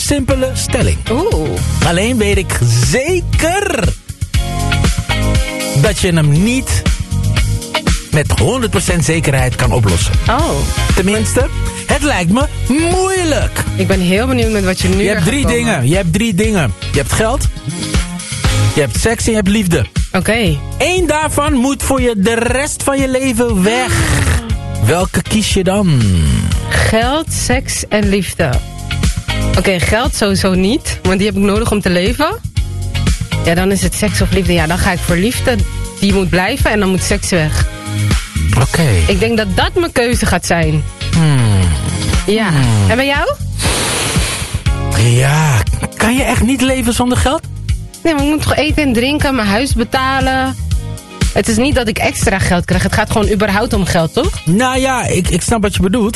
simpele stelling. Alleen weet ik zeker dat je hem niet met 100% zekerheid kan oplossen. Tenminste, het lijkt me moeilijk. Ik ben heel benieuwd met wat je nu Je hebt drie dingen. Je hebt geld, je hebt seks en je hebt liefde. Oké. Eén daarvan moet voor je de rest van je leven weg. Welke kies je dan? Geld, seks en liefde. Oké, geld sowieso niet, want die heb ik nodig om te leven. Ja, dan is het seks of liefde. Ja, dan ga ik voor liefde. Die moet blijven en dan moet seks weg. Oké. Ik denk dat dat mijn keuze gaat zijn. Ja. En bij jou? Ja, kan je echt niet leven zonder geld? Nee, maar ik moet toch eten en drinken, mijn huis betalen. Het is niet dat ik extra geld krijg. Het gaat gewoon überhaupt om geld, toch? Nou ja, ik snap wat je bedoelt.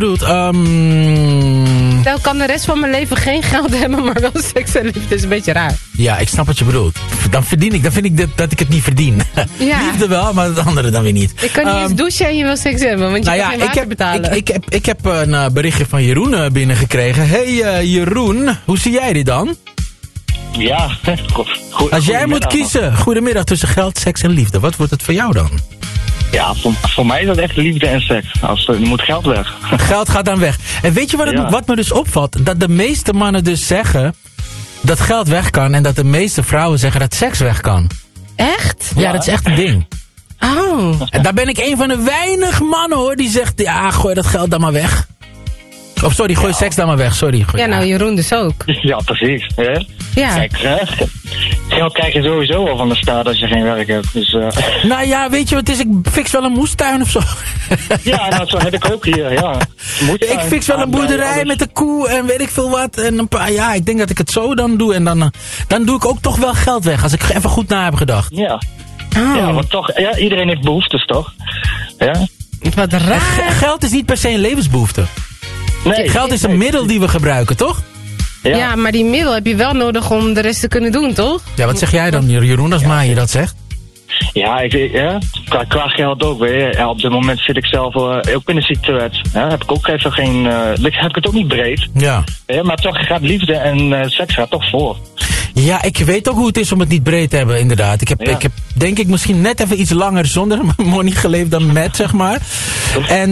Ik kan de rest van mijn leven geen geld hebben, maar wel seks en liefde. is een beetje raar. Ja, ik snap wat je bedoelt. Dan vind ik dat ik het niet verdien. Ja. Liefde wel, maar het andere dan weer niet. Ik kan niet eens douchen en je wil seks hebben, want je kan geen water betalen. Ik heb een berichtje van Jeroen binnengekregen. Hey Jeroen, hoe zie jij dit dan? Ja, goed. Als jij moet kiezen, goedemiddag, tussen geld, seks en liefde. Wat wordt het voor jou dan? Ja, voor mij is dat echt liefde en seks. Er moet geld weg. Geld gaat dan weg. En weet je wat me dus opvalt? Dat de meeste mannen dus zeggen dat geld weg kan en dat de meeste vrouwen zeggen dat seks weg kan. Echt? Ja, dat is echt een ding. Oh. En daar ben ik een van de weinig mannen hoor die zegt, ja, gooi dat geld dan maar weg. Of sorry, gooi seks dan maar weg, sorry. Ja, nou Jeroen dus ook. Ja, precies. Ja. Kijk, geld krijg je sowieso al van de staat als je geen werk hebt. Dus, Nou ja, weet je wat het is? Ik fix wel een moestuin of zo. Ja, nou, zo heb ik ook hier, ja. Ik fix wel een boerderij met een koe en weet ik veel wat. En een paar, ja, ik denk dat ik het zo dan doe. En dan doe ik ook toch wel geld weg, als ik even goed na heb gedacht. Ja. Oh. Ja, want toch, ja, iedereen heeft behoeftes, toch? Ja. Wat raar. Geld is niet per se een levensbehoefte. Nee. Geld is een middel die we gebruiken, toch? Ja, maar die middel heb je wel nodig om de rest te kunnen doen, toch? Ja, wat zeg jij dan, Jeroen, als Maaie dat zegt? Ja, qua geld ook weer. Ja, op dit moment zit ik zelf ook in een situatie. Ja, heb ik ook even geen. Heb ik het ook niet breed. Ja. Ja, maar toch gaat liefde en seks gaat toch voor. Ja, ik weet ook hoe het is om het niet breed te hebben, inderdaad. Ik heb denk ik misschien net even iets langer zonder money geleefd dan met, zeg maar. En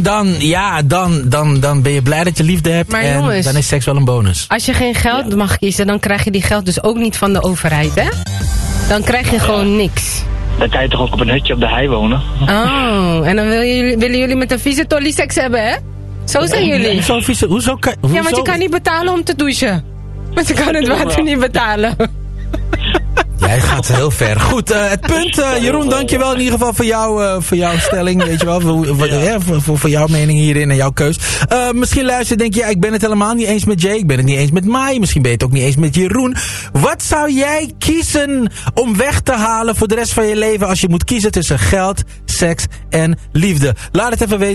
dan ben je blij dat je liefde hebt. Maar en jongens, dan is seks wel een bonus. Als je geen geld mag kiezen, dan krijg je die geld dus ook niet van de overheid, hè? Dan krijg je gewoon niks. Dan kan je toch ook op een hutje op de hei wonen? Oh, en dan willen jullie met een vieze tolly seks hebben, hè? Zo zijn jullie. Hoezo Ja, want je kan niet betalen om te douchen. Want je kan het water niet betalen. Jij gaat heel ver. Goed, het punt, Jeroen, dankjewel in ieder geval voor jouw stelling, weet je wel, voor jouw mening hierin en jouw keus. Misschien luister denk je, ja, ik ben het helemaal niet eens met Jay, ik ben het niet eens met Mai, misschien ben je het ook niet eens met Jeroen. Wat zou jij kiezen om weg te halen voor de rest van je leven als je moet kiezen tussen geld, seks en liefde? Laat het even weten.